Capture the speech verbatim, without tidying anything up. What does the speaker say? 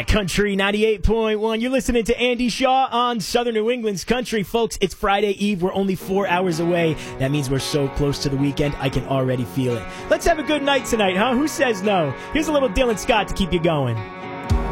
Country ninety-eight point one. You're listening to Andy Shaw on Southern New England's Country. Folks, it's Friday Eve. We're only four hours away. That means we're so close to the weekend, I can already feel it. Let's have a good night tonight, huh? Who says no? Here's a little Dylan Scott to keep you going.